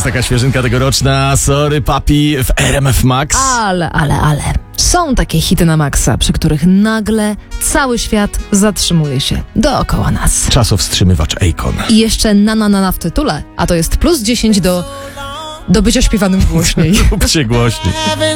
taka świeżynka tegoroczna. Sorry Papi w RMF Max. Ale. Są takie hity na maksa, przy których nagle cały świat zatrzymuje się dookoła nas. Czasowstrzymywacz Akon. I jeszcze na w tytule, a to jest plus 10 do bycia śpiewanym głośniej. Róbcie głośniej.